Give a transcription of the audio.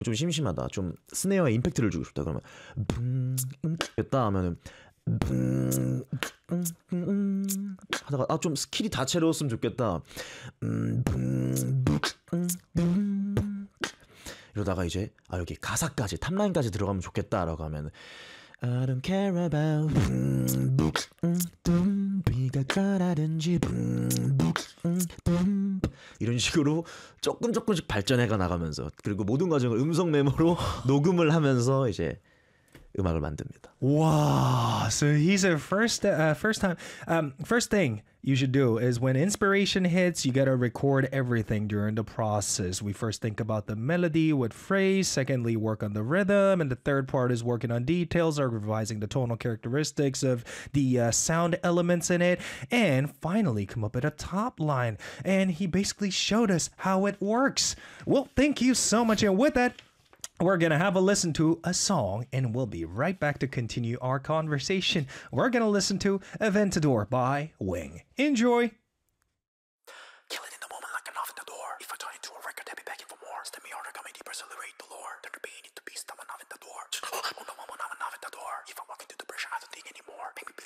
좀 심심하다. 좀 스네어에 임팩트를 주고 싶다. 그러면 됐다 하면은 하다가 아 좀 스킬이 다채로웠으면 좋겠다. 이러다가 이제 아 여기 가사까지 탑라인까지 들어가면 좋겠다라고 하면 I don't care about 비가 가라든지 이런 식으로 조금씩 발전해가 나가면서 그리고 모든 과정을 음성 메모로 녹음을 하면서 이제 음악을 만듭니다. Wow. So he's a first thing you should do is when inspiration hits, you got to record everything during the process. We first think about the melody, what phrase, secondly, work on the rhythm, and the third part is working on details or revising the tonal characteristics of the sound elements in it, and finally come up with a top line. And he basically showed us how it works. Well, thank you so much. And with that, we're going to have a listen to a song and we'll be right back to continue our conversation. We're going to listen to Aventador by Wing. Enjoy! Kill it in the moment like a knock at the door. If I turn into a record, I'll be begging for more. Step me harder, come deeper, accelerate the lore. Turn the pain into beast, I'm a knock at the door. Oh no, I'm a knock at the door. If I walk into the pressure, I don't think anymore. Make me